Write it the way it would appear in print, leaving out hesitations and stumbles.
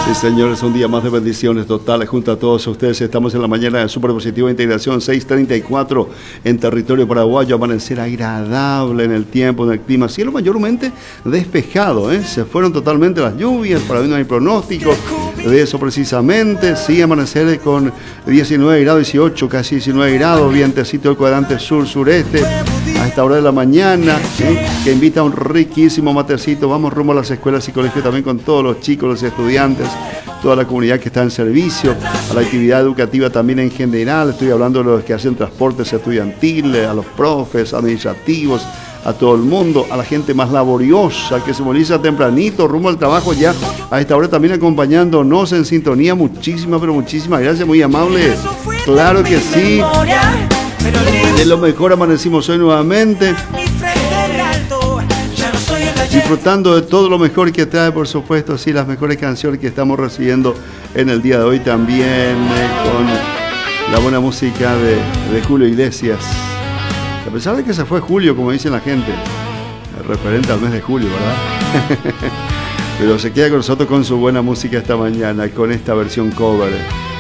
Sí, señores, un día más de bendiciones totales junto a todos ustedes. Estamos en la mañana de Super Positiva Integración 6:34 en territorio paraguayo. Amanecer agradable en el tiempo, en el clima. Cielo mayormente despejado, ¿eh? Se fueron totalmente las lluvias, para mí no hay pronóstico de eso precisamente. Sí, amanecer con 19 grados, 18, casi 19 grados, vientecito del cuadrante sur-sureste a esta hora de la mañana, ¿sí? Que invita a un riquísimo matecito. Vamos rumbo a las escuelas y colegios también con todos los chicos, los estudiantes, toda la comunidad que está en servicio, a la actividad educativa también en general. Estoy hablando de los que hacen transportes estudiantiles, a los profes, administrativos, a todo el mundo, a la gente más laboriosa que se moviliza tempranito rumbo al trabajo ya a esta hora también acompañándonos en sintonía. Muchísimas, pero muchísimas gracias, muy amables. Claro que sí. De lo mejor amanecimos hoy nuevamente, disfrutando de todo lo mejor que trae, por supuesto, sí, las mejores canciones que estamos recibiendo en el día de hoy también, con la buena música de Julio Iglesias. A pesar de que se fue Julio, como dice la gente, referente al mes de julio, ¿verdad? Pero se queda con nosotros con su buena música esta mañana, con esta versión cover